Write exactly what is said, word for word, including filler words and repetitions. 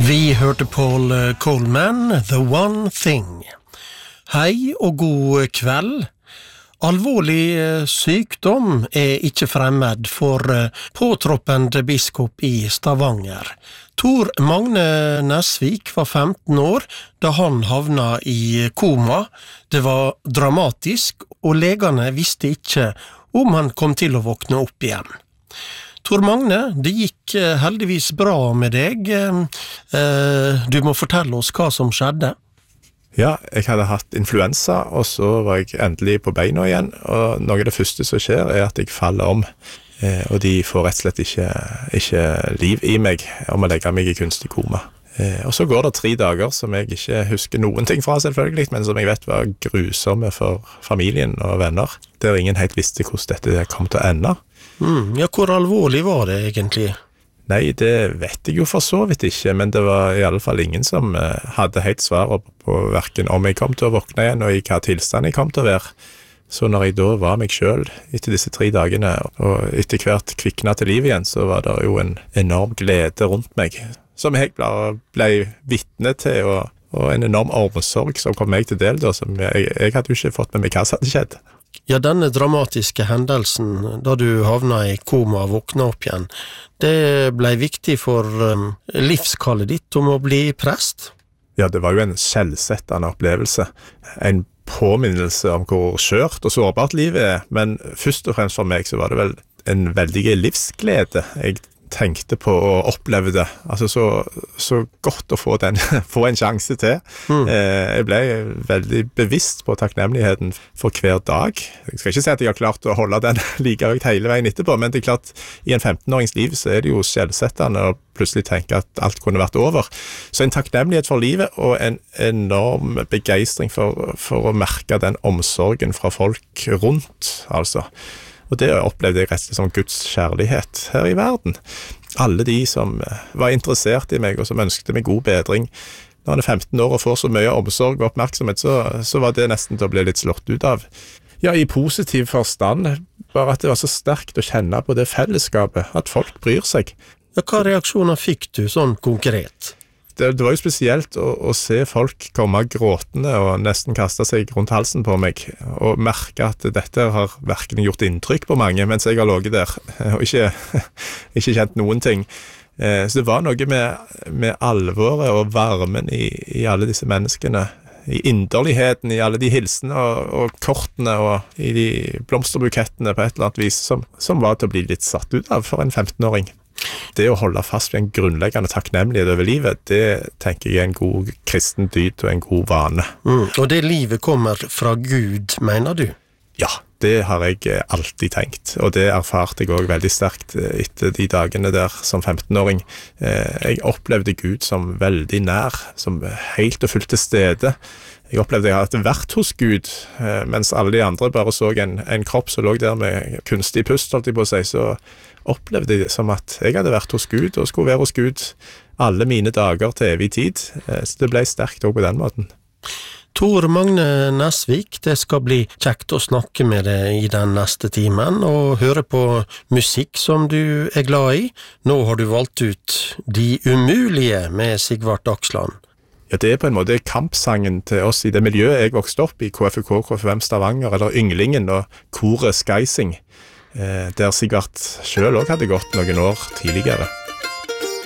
Vi hørte Paul Coleman, The One Thing. Hei og god kveld. Alvorlig sykdom er ikke fremmed for påtroppende biskop i Stavanger. Tor Magne Nesvik var femten år da han havna i koma. Det var dramatisk, og legene visste ikke om han kom til å våkne opp igjen. Tor Magne, det gikk heldigvis bra med deg. Du må fortelle oss hva som skjedde. Ja, jeg hadde hatt influensa, og så var jeg endelig på beina igjen, og noe av det første som skjer er at jeg faller om, og de får rett og slett ikke, ikke liv i meg om å legge meg i kunstig koma. Og så går det tre dager som jeg ikke husker noen ting fra selvfølgelig, men som jeg vet var grusomme for familien og venner, der ingen helt visste hvordan dette kom til å ende. Mm, ja, hvor alvorlig var det egentlig? Nei, det vet jeg jo for så vidt ikke, men det var i alle fall ingen som uh, hadde helt svar på hverken om jeg kom til å våkne igjen, og i hva tilstand jeg kom til å være. Så når jeg da var meg selv etter disse tre dagene, og etter hvert kvikna til liv igjen, så var det jo en enorm glede rundt meg, som jeg ble, ble vitne til, og, og en enorm omsorg som kom meg til del, da, som jeg, jeg hadde jo ikke fått med meg hva som hadde skjedd. Ja, denne dramatiske hendelsen, da du havna i koma og våkna opp igjen, det ble viktig for um, livskallet ditt om å bli prest? Ja, det var jo en selvsettende opplevelse. En påminnelse om hvor skjørt og sårbart livet er, men først og fremst for meg så var det vel en veldig livsglede jeg tenkte på og opplevde det. Altså så, så godt å få, den, få en sjanse til. Mm. Eh, jeg ble veldig bevisst på takknemligheten for hver dag. Jeg skal ikke si at jeg har klart å holde den like høyt hele veien etterpå, men det er klart, i en femten-årings liv så er det jo selvsettende å plutselig tenke at alt kunne vært over. Så en takknemlighet for livet og en enorm begeistring for, for å merke den omsorgen fra folk rundt, altså. Og det opplevde jeg rett og slett som Guds kjærlighet her i verden. Alle de som var interessert i meg og som ønsket meg god bedring. Når han er femten år og får så mye omsorg og oppmerksomhet, så, så var det nesten til å bli litt slått ut av. Ja, i positiv forstand, bare at det var så sterkt å kjenne på det fellesskapet, at folk bryr seg. Ja, hva reaksjoner fikk du sånn konkret? Det, det var jo spesielt å, å se folk komme gråtende og nesten kaste seg rundt halsen på meg, og merke at dette har virkelig gjort inntrykk på mange, mens jeg har ligget der, og ikke, ikke kjent noen ting. Eh, så det var noe med, med alvoret og varmen i, i alle disse menneskene, i inderligheten, i alle de hilsene og, og kortene, og i de blomsterbukettene på et eller annet vis, som, som var til å bli litt satt ut av for en femten-åring. Det å holde fast ved en grunnleggende takknemlighet over livet, det tenker jeg er en god kristen dyd og en god vane. Mm, og det livet kommer fra Gud, mener du? Ja, det har jeg alltid tenkt, og det erfarte jeg også veldig sterkt etter de dagene der som femten-åring. Jeg opplevde Gud som veldig nær, som helt og fullt til stede. Jeg opplevde jeg hadde vært hos Gud, mens alle de andre bare så en, en kropp som lå der med kunstig pust, holdt jeg på å si, så opplevde jeg det som at jeg hadde vært hos Gud, og skulle være hos Gud alle mine dager til evig tid. Så det ble sterkt også på den måten. Tor Magne Nesvik, det skal bli kjekt å snakke med deg i den neste timen, og høre på musikk som du er glad i. Nå har du valgt ut De umulige med Sigvart Aksland. Ja, det er på en måte kampsangen til oss i det miljøet jeg vokste opp i, K F U K, K F U M Stavanger, eller Ynglingen og koret Skeising, der Sigvart selv også hadde gått noen år tidligere.